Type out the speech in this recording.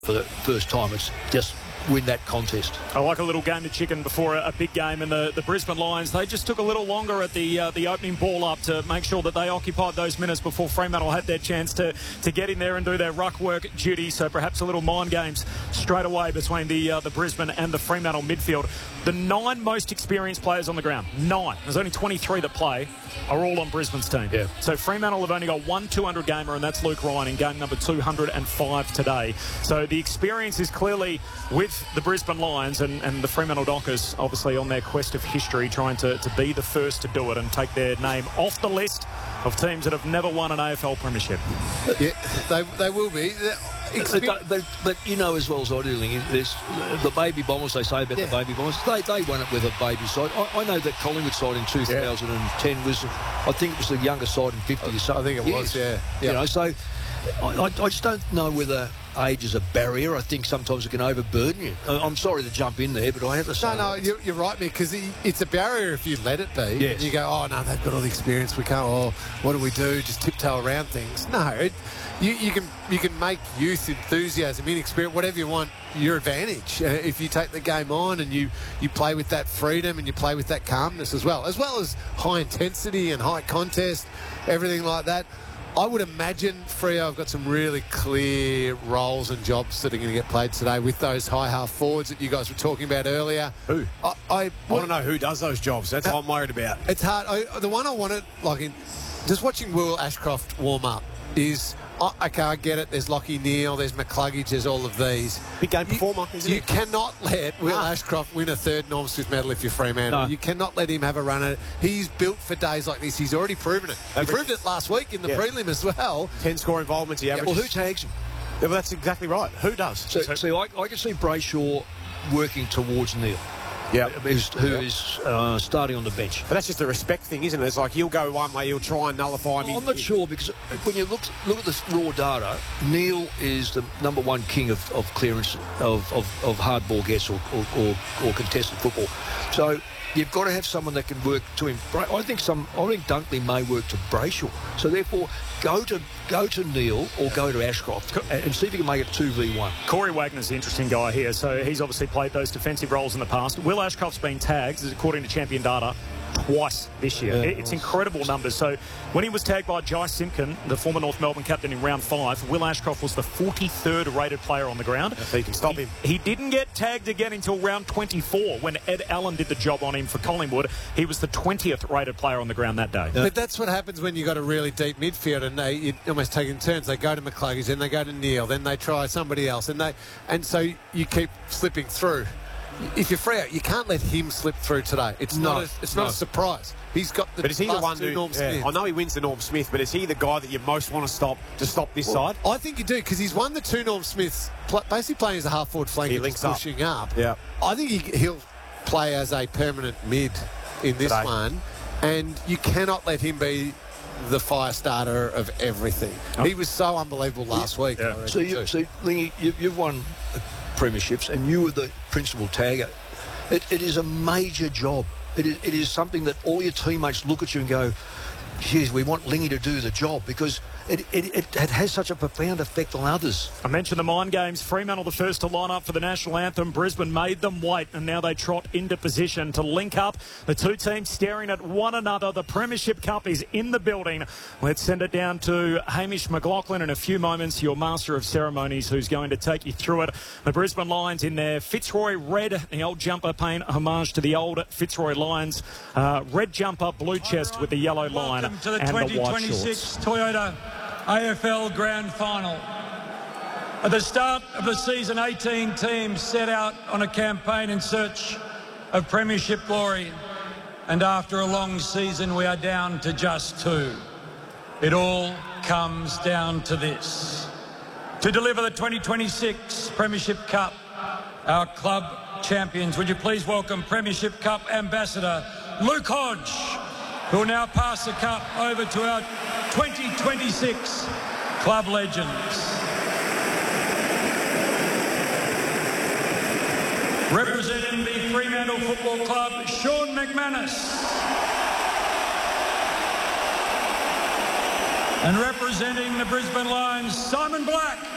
for the first time. It's just win that contest. I like a little game of chicken before a big game, and the Brisbane Lions, they just took a little longer at the opening ball up to make sure that they occupied those minutes before Fremantle had their chance to get in there and do their ruck work duty. So perhaps a little mind games straight away between the Brisbane and the Fremantle midfield. The 9 most experienced players on the ground, 9, there's only 23 that play, are all on Brisbane's team. Yeah. So Fremantle have only got one 200 gamer, and that's Luke Ryan in game number 205 today. So the experience is clearly with the Brisbane Lions, and the Fremantle Dockers obviously on their quest of history, trying to be the first to do it and take their name off the list of teams that have never won an AFL premiership. Yeah, they will be. But you know as well as I do, Lingy, there's the Baby Bombers, they say about the Baby Bombers, they won it with a baby side. I know that Collingwood side in 2010 was, I think it was the younger side in 50 or so. I think it was, yeah. You know, so I just don't know whether age is a barrier. I think sometimes it can overburden you. I'm sorry to jump in there, but I have to say... No, you're right, Mick, because it's a barrier if you let it be. Yes. And you go, oh, no, they've got all the experience. We can't, what do we do? Just tiptoe around things. No, you can make youth, enthusiasm, inexperience, whatever you want, your advantage. If you take the game on and you play with that freedom and you play with that calmness as well as high intensity and high contest, everything like that. I would imagine Freo have got some really clear roles and jobs that are going to get played today with those high half forwards that you guys were talking about earlier. Who? I want to know who does those jobs. That's what I'm worried about. It's hard. The one I wanted, just watching Will Ashcroft warm up is... okay, I get it. There's Lachie Neale, there's McCluggage, there's all of these. Big game performer, isn't he? You cannot let Will Ashcroft win a 3rd Norm Smith medal if you're Fremantle. No. You cannot let him have a run at it. He's built for days like this. He's already proven it. He proved it last week in the prelim as well. 10 score involvements he averages. Well, who tags him? Yeah, well, that's exactly right. Who does? So I can see Brayshaw working towards Neale. Yeah, who is starting on the bench. But that's just a respect thing, isn't it? It's like he'll go one way, he'll try and nullify him. I'm not sure, because when you look at the raw data, Neale is the number 1 king of clearance of hard ball gets or contested football. So you've got to have someone that can work to him. I think Dunkley may work to Brayshaw. So therefore, go to Neale or go to Ashcroft and see if you can make it 2v1. Corey Wagner's the interesting guy here. So he's obviously played those defensive roles in the past. Will Ashcroft's been tagged, according to Champion Data, twice this year. It's incredible numbers. So when he was tagged by Jai Simpkin, the former North Melbourne captain, in round 5, Will Ashcroft was the 43rd rated player on the ground. So you can stop him. He didn't get tagged again until round 24 when Ed Allen did the job on him for Collingwood. He was the 20th rated player on the ground that day. But that's what happens when you've got a really deep midfield and you almost take in turns. They go to McCluggage, then they go to Neale, then they try somebody else, and so you keep slipping through. If you're Freo, you can't let him slip through today. It's not a surprise. He's got the. But is he the one who? Norm Smith? I know he wins the Norm Smith, but is he the guy that you most want to stop this side? I think you do, because he's won the 2 Norm Smiths, basically playing as a half forward flanker, he links pushing up. Yeah, I think he'll play as a permanent mid in this one, and you cannot let him be the fire starter of everything. He was so unbelievable last week. Yeah. So Lingy, you've won premierships and you were the principal tagger. It is a major job. It is something that all your teammates look at you and go, geez, we want Lingy to do the job, because it has such a profound effect on others. I mentioned the mind games. Fremantle the first to line up for the national anthem. Brisbane made them wait, and now they trot into position to link up. The two teams staring at one another. The Premiership Cup is in the building. Let's send it down to Hamish McLaughlin in a few moments, your master of ceremonies, who's going to take you through it. The Brisbane Lions in their Fitzroy red, the old jumper, paying homage to the old Fitzroy Lions. Red jumper, blue chest with the yellow line and to the the white 2026 shorts. Toyota AFL Grand Final. At the start of the season, 18 teams set out on a campaign in search of premiership glory. And after a long season, we are down to just 2. It all comes down to this. To deliver the 2026 Premiership Cup, our club champions, would you please welcome Premiership Cup Ambassador Luke Hodge, who will now pass the cup over to our 2026 club legends. Representing the Fremantle Football Club, Sean McManus. And representing the Brisbane Lions, Simon Black.